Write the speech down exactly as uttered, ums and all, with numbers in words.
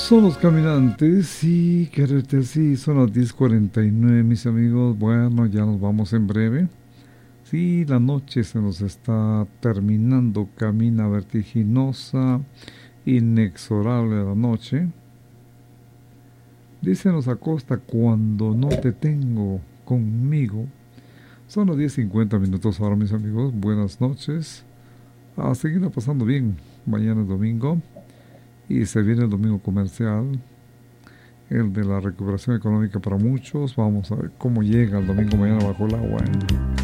Son los caminantes y quererte así, son las diez cuarenta y nueve, mis amigos. Bueno, ya nos vamos en breve. Sí, la noche se nos está terminando, camina vertiginosa, inexorable la noche. Dice nos acosta cuando no te tengo conmigo. Son las diez cincuenta minutos ahora, mis amigos. Buenas noches. A seguirla pasando bien. Mañana es domingo y se viene el domingo comercial, el de la recuperación económica para muchos. Vamos a ver cómo llega el domingo mañana bajo el agua, ¿eh?